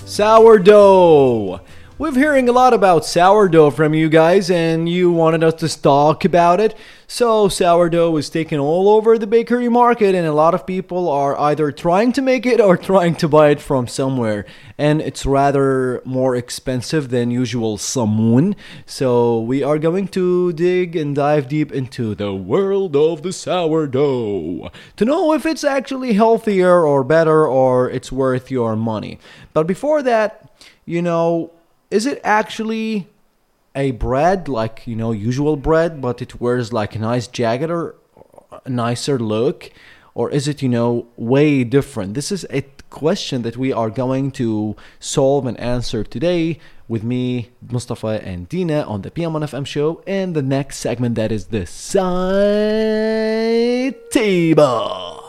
Sourdough! We've hearing a lot about sourdough from you guys, and you wanted us to talk about it. So sourdough is taken all over the bakery market, and a lot of people are either trying to make it or trying to buy it from somewhere. And it's rather more expensive than usual someone. So we are going to dig and dive deep into the world of the sourdough to know if it's actually healthier or better or it's worth your money. But before that, is it actually a bread like usual bread, but it wears like a nice jacket or a nicer look, or is it way different? This is a question that we are going to solve and answer today with me, Mustafa, and Dina on the PM1FM show in the next segment, that is the side table.